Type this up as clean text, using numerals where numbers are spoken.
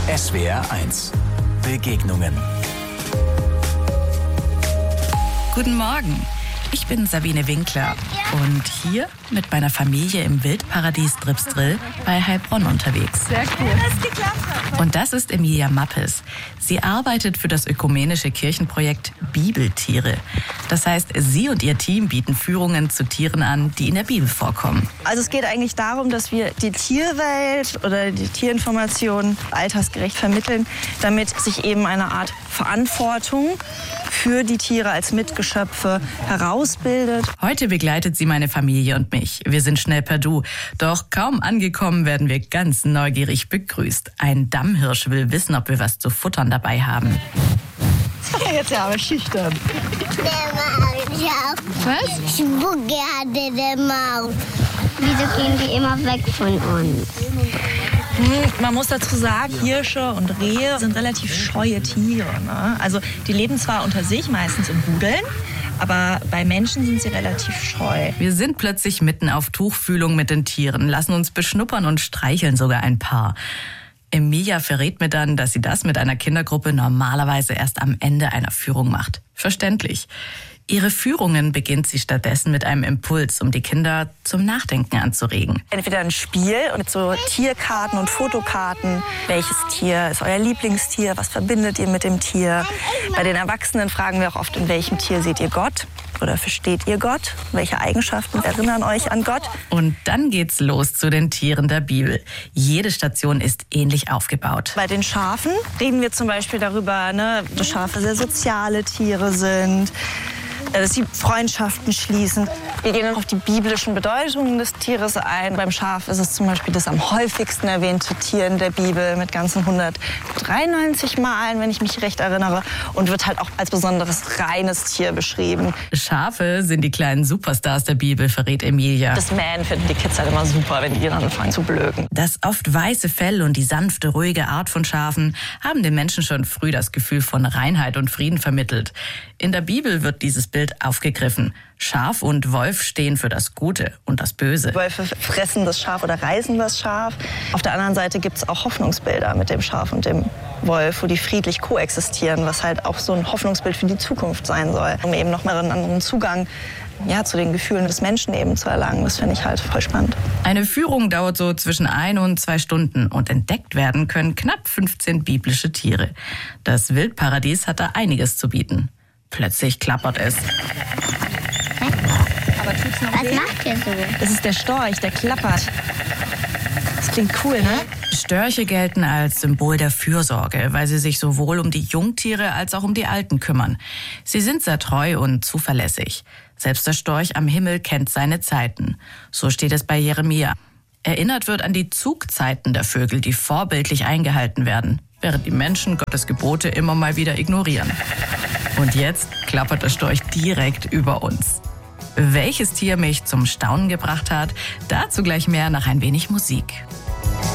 SWR1 Begegnungen. Guten Morgen, ich bin Sabine Winkler und hier mit meiner Familie im Wildparadies Dripsdrill bei Heilbronn unterwegs. Sehr cool. Und das ist Emilia Mappes. Sie arbeitet für das ökumenische Kirchenprojekt Bibeltiere. Das heißt, sie und ihr Team bieten Führungen zu Tieren an, die in der Bibel vorkommen. Also es geht eigentlich darum, dass wir die Tierwelt oder die Tierinformationen altersgerecht vermitteln, damit sich eben eine Art Verantwortung für die Tiere als Mitgeschöpfe herausbildet. Heute begleitet sie meine Familie und mich. Wir sind schnell per Du. Doch kaum angekommen werden wir ganz neugierig begrüßt. Ein Dammhirsch will wissen, ob wir was zu futtern dabei haben. Jetzt ja aber schüchtern. Was? Spucke hatte der Maus. Wieso gehen die immer weg von uns? Man muss dazu sagen, Hirsche und Rehe sind relativ scheue Tiere. Ne? Also die leben zwar unter sich, meistens in Rudeln, aber bei Menschen sind sie relativ scheu. Wir sind plötzlich mitten auf Tuchfühlung mit den Tieren, lassen uns beschnuppern und streicheln sogar ein paar. Emilia verrät mir dann, dass sie das mit einer Kindergruppe normalerweise erst am Ende einer Führung macht. Verständlich. Ihre Führungen beginnt sie stattdessen mit einem Impuls, um die Kinder zum Nachdenken anzuregen. Entweder ein Spiel mit so Tierkarten und Fotokarten. Welches Tier ist euer Lieblingstier? Was verbindet ihr mit dem Tier? Bei den Erwachsenen fragen wir auch oft, in welchem Tier seht ihr Gott? Oder versteht ihr Gott? Welche Eigenschaften erinnern euch an Gott? Und dann geht's los zu den Tieren der Bibel. Jede Station ist ähnlich aufgebaut. Bei den Schafen reden wir zum Beispiel darüber, dass Schafe sehr soziale Tiere sind, dass sie Freundschaften schließen. Wir gehen auf die biblischen Bedeutungen des Tieres ein. Beim Schaf ist es zum Beispiel das am häufigsten erwähnte Tier in der Bibel mit ganzen 193 Malen, wenn ich mich recht erinnere, und wird halt auch als besonderes reines Tier beschrieben. Schafe sind die kleinen Superstars der Bibel, verrät Emilia. Das Man finden die Kids halt immer super, wenn die dann anfangen zu blöken. Das oft weiße Fell und die sanfte, ruhige Art von Schafen haben den Menschen schon früh das Gefühl von Reinheit und Frieden vermittelt. In der Bibel wird dieses Bild aufgegriffen. Schaf und Wolf stehen für das Gute und das Böse. Wölfe fressen das Schaf oder reißen das Schaf. Auf der anderen Seite gibt es auch Hoffnungsbilder mit dem Schaf und dem Wolf, wo die friedlich koexistieren, was halt auch so ein Hoffnungsbild für die Zukunft sein soll, um eben noch mal einen anderen Zugang zu den Gefühlen des Menschen eben zu erlangen. Das finde ich halt voll spannend. Eine Führung dauert so zwischen 1 und 2 Stunden und entdeckt werden können knapp 15 biblische Tiere. Das Wildparadies hat da einiges zu bieten. Plötzlich klappert es. Was macht ihr so? Das ist der Storch, der klappert. Das klingt cool, ne? Störche gelten als Symbol der Fürsorge, weil sie sich sowohl um die Jungtiere als auch um die Alten kümmern. Sie sind sehr treu und zuverlässig. Selbst der Storch am Himmel kennt seine Zeiten. So steht es bei Jeremia. Erinnert wird an die Zugzeiten der Vögel, die vorbildlich eingehalten werden, während die Menschen Gottes Gebote immer mal wieder ignorieren. Und jetzt klappert der Storch direkt über uns. Welches Tier mich zum Staunen gebracht hat, dazu gleich mehr nach ein wenig Musik.